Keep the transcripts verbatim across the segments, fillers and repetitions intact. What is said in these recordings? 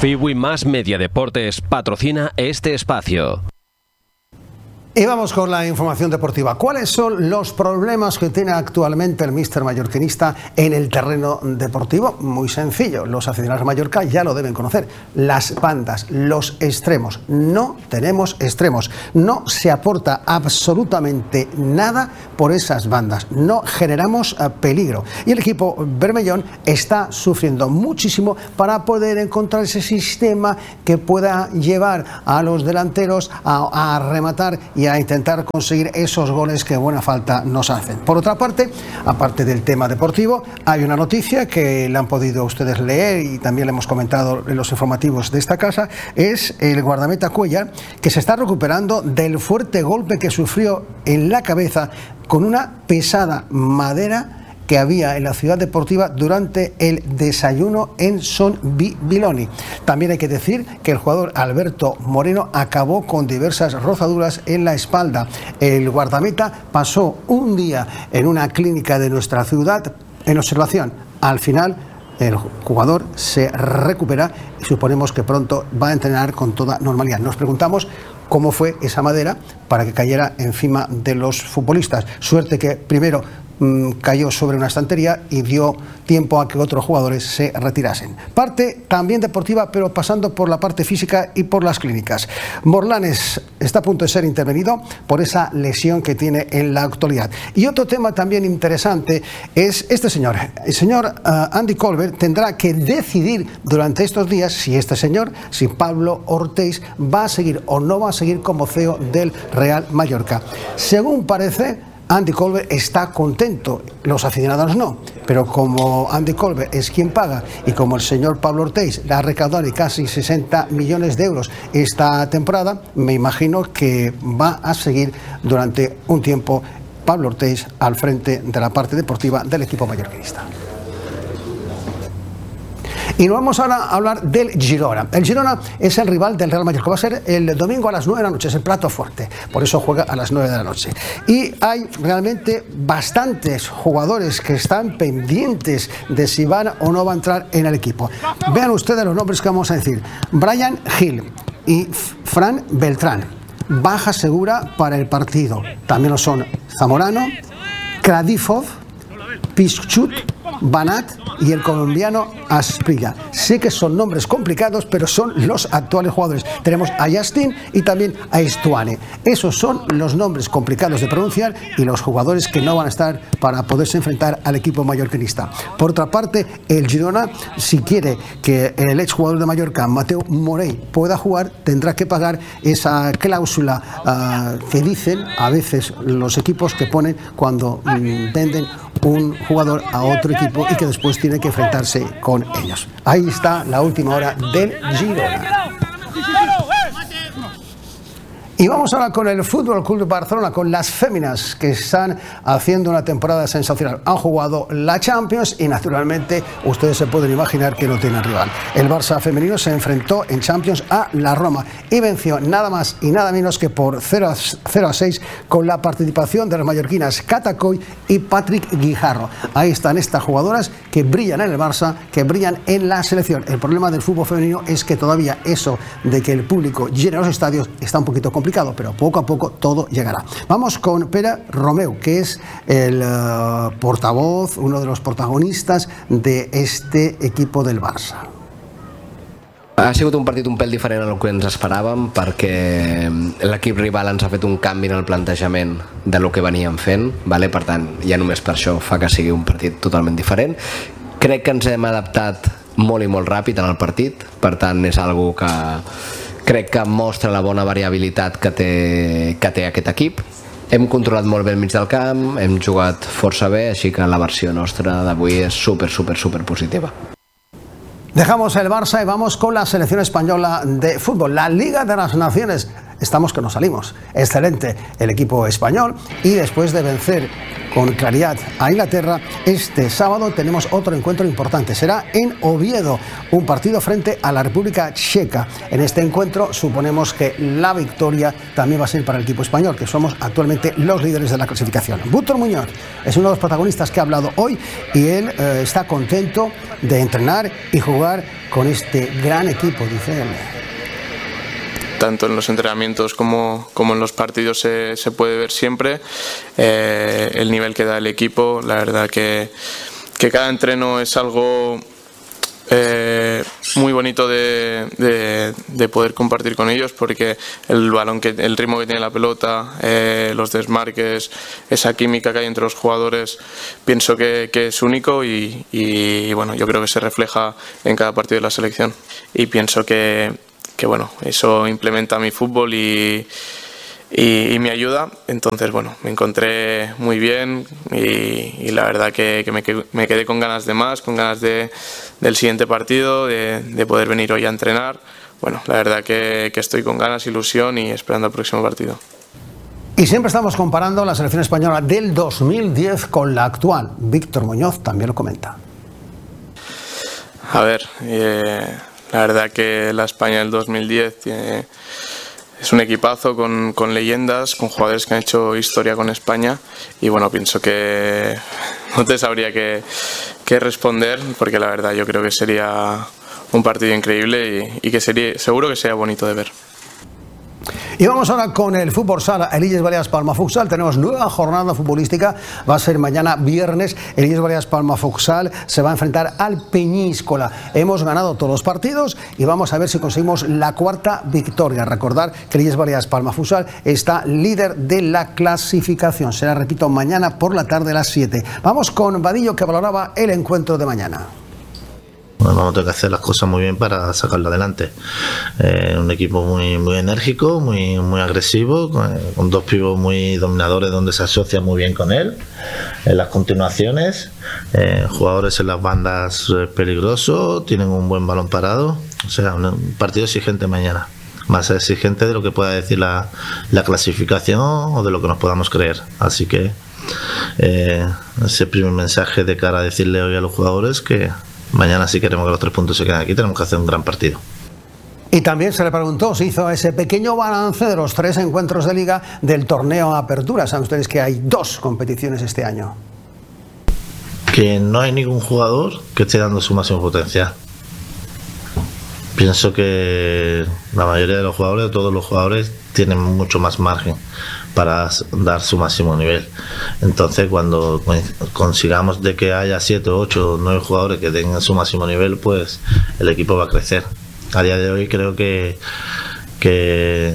Fiwi Más Media Deportes patrocina este espacio. Y vamos con la información deportiva. ¿Cuáles son los problemas que tiene actualmente el míster mallorquinista en el terreno deportivo? Muy sencillo, los aficionados de Mallorca ya lo deben conocer. Las bandas, los extremos. No tenemos extremos. No se aporta absolutamente nada por esas bandas. No generamos uh, peligro. Y el equipo bermellón está sufriendo muchísimo para poder encontrar ese sistema que pueda llevar a los delanteros a, a rematar y a intentar conseguir esos goles que buena falta nos hacen. Por otra parte, aparte del tema deportivo, hay una noticia que la han podido ustedes leer y también le hemos comentado en los informativos de esta casa, es el guardameta Cuellar, que se está recuperando del fuerte golpe que sufrió en la cabeza con una pesada madera que había en la ciudad deportiva durante el desayuno en Son Biloni. También hay que decir que el jugador Alberto Moreno acabó con diversas rozaduras en la espalda. El guardameta pasó un día en una clínica de nuestra ciudad en observación. Al final, el jugador se recupera y suponemos que pronto va a entrenar con toda normalidad. Nos preguntamos cómo fue esa madera para que cayera encima de los futbolistas. Suerte que primero cayó sobre una estantería y dio tiempo a que otros jugadores se retirasen. Parte también deportiva, pero pasando por la parte física y por las clínicas. Morlanes está a punto de ser intervenido por esa lesión que tiene en la actualidad. Y otro tema también interesante es este señor. El señor uh, Andy Colbert tendrá que decidir durante estos días si este señor, si Pablo Ortéis, va a seguir o no va a seguir como C E O del Real Mallorca. Según parece, Andy Colbert está contento, los aficionados no, pero como Andy Colbert es quien paga y como el señor Pablo Ortéis le ha recaudado casi sesenta millones de euros esta temporada, me imagino que va a seguir durante un tiempo Pablo Ortéis al frente de la parte deportiva del equipo mallorquinista. Y nos vamos ahora a hablar del Girona. El Girona es el rival del Real Mallorca. Va a ser el domingo a las nueve de la noche, es el plato fuerte. Por eso juega a las nueve de la noche. Y hay realmente bastantes jugadores que están pendientes de si van o no va a entrar en el equipo. Vean ustedes los nombres que vamos a decir. Brian Hill y Fran Beltrán. Baja segura para el partido. También lo son Zamorano, Kradifov, Pischut, Banat y el colombiano Asprilla. Sé que son nombres complicados, pero son los actuales jugadores. Tenemos a Justin y también a Estuane. Esos son los nombres complicados de pronunciar y los jugadores que no van a estar para poderse enfrentar al equipo mallorquinista. Por otra parte, el Girona, si quiere que el exjugador de Mallorca, Mateu Morey, pueda jugar, tendrá que pagar esa cláusula uh, que dicen a veces los equipos que ponen cuando mm, venden un jugador a otro equipo y que después tiene que enfrentarse con ellos. Ahí está la última hora del Girona. Y vamos ahora con el Fútbol Club Barcelona, con las féminas que están haciendo una temporada sensacional. Han jugado la Champions y naturalmente ustedes se pueden imaginar que no tienen rival. El Barça femenino se enfrentó en Champions a la Roma y venció nada más y nada menos que por cero a seis con la participación de las mallorquinas Cata Coll y Patrick Guijarro. Ahí están estas jugadoras que brillan en el Barça, que brillan en la selección. El problema del fútbol femenino es que todavía eso de que el público llene los estadios está un poquito complicado, pero poco a poco todo llegará. Vamos con Pere Romeu, que es el uh, portavoz, uno de los protagonistas de este equipo del Barça. Ha sigut un partit un pèl diferent al que ens esperàvem, perquè l'equip rival ens ha fet un canvi en el plantejament de lo que veníem fent, vale? Per tant, ja només per això fa que sigui un partit totalment diferent. Crec que ens hem adaptat molt i molt ràpid en el partit, per tant és algo que crec que mostra la bona variabilitat que té, que té aquest equip. Hem controlat molt bé el mig del camp, hem jugat força bé, així que la versió nostra d'avui és super, super, super positiva. Dejamos el Barça y vamos con la selección española de fútbol. La Liga de las Naciones estamos que nos salimos. Excelente el equipo español y después de vencer con claridad a Inglaterra, este sábado tenemos otro encuentro importante. Será en Oviedo, un partido frente a la República Checa. En este encuentro suponemos que la victoria también va a ser para el equipo español, que somos actualmente los líderes de la clasificación. Víctor Muñoz es uno de los protagonistas que ha hablado hoy y él eh, está contento de entrenar y jugar con este gran equipo, dice él. Tanto en los entrenamientos como, como en los partidos se, se puede ver siempre eh, el nivel que da el equipo. La verdad que, que cada entreno es algo eh, muy bonito de, de, de poder compartir con ellos, porque el balón, que, el ritmo que tiene la pelota, eh, los desmarques, esa química que hay entre los jugadores, pienso que, que es único y, y bueno, yo creo que se refleja en cada partido de la selección. Y pienso que que bueno, eso implementa mi fútbol y, y, y me ayuda. Entonces bueno, me encontré muy bien y, y la verdad que, que me, me quedé con ganas de más, con ganas de, del siguiente partido, de, de poder venir hoy a entrenar. Bueno, la verdad que, que estoy con ganas, ilusión y esperando el próximo partido. Y siempre estamos comparando la selección española del dos mil diez con la actual. Víctor Muñoz también lo comenta. A ver, eh, la verdad que la España del dos mil diez tiene, es un equipazo con, con leyendas, con jugadores que han hecho historia con España y bueno, pienso que no te sabría qué, qué responder, porque la verdad yo creo que sería un partido increíble y, y que sería, seguro que sería bonito de ver. Y vamos ahora con el fútbol sala, el Illes Balears Palma Futsal. Tenemos nueva jornada futbolística, va a ser mañana viernes. El Illes Balears Palma Futsal se va a enfrentar al Peñíscola. Hemos ganado todos los partidos y vamos a ver si conseguimos la cuarta victoria. Recordar que el Illes Balears Palma Futsal está líder de la clasificación. Será, repito, mañana por la tarde a las siete. Vamos con Vadillo, que valoraba el encuentro de mañana. Bueno, vamos a tener que hacer las cosas muy bien para sacarlo adelante. Eh, un equipo muy muy enérgico, muy muy agresivo, con, con dos pibos muy dominadores donde se asocia muy bien con él. En las continuaciones, eh, jugadores en las bandas eh, peligrosos, tienen un buen balón parado. O sea, un, un partido exigente mañana. Más exigente de lo que pueda decir la, la clasificación o de lo que nos podamos creer. Así que eh, ese primer mensaje de cara a decirle hoy a los jugadores que mañana, si queremos que los tres puntos se queden aquí, tenemos que hacer un gran partido. Y también se le preguntó, se hizo ese pequeño balance de los tres encuentros de liga del torneo Apertura. Saben ustedes que hay dos competiciones este año. Que no hay ningún jugador que esté dando su máximo potencial. Pienso que la mayoría de los jugadores, todos los jugadores, tienen mucho más margen para dar su máximo nivel. Entonces, cuando consigamos de que haya siete, ocho, nueve jugadores que tengan su máximo nivel, pues el equipo va a crecer. A día de hoy creo que que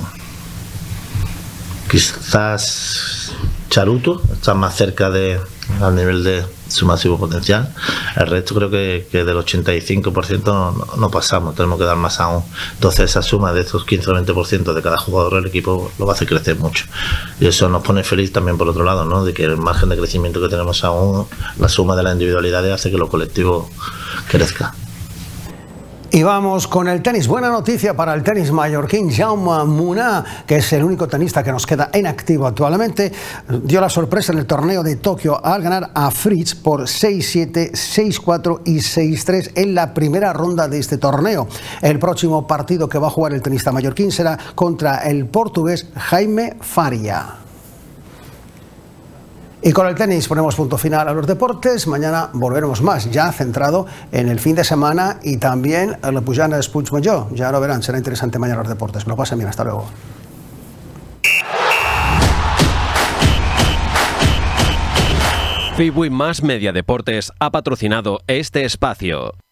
quizás Charuto está más cerca de al nivel de su máximo potencial. El resto creo que, que del ochenta y cinco por ciento no, no pasamos, tenemos que dar más aún. Entonces esa suma de estos quince o veinte por ciento de cada jugador del equipo lo va a hacer crecer mucho. Y eso nos pone feliz también por otro lado, ¿no? De que el margen de crecimiento que tenemos aún, la suma de las individualidades hace que lo colectivo crezca. Y vamos con el tenis. Buena noticia para el tenis mallorquín. Jaume Munar, que es el único tenista que nos queda en activo actualmente, dio la sorpresa en el torneo de Tokio al ganar a Fritz por seis siete, seis cuatro y seis tres en la primera ronda de este torneo. El próximo partido que va a jugar el tenista mallorquín será contra el portugués Jaime Faria. Y con el tenis ponemos punto final a los deportes. Mañana volveremos más, ya centrado en el fin de semana y también en la Pujana Sports Major. Ya lo verán, será interesante mañana los deportes. Lo pasen bien, hasta luego. Fibui Más Media Deportes ha patrocinado este espacio.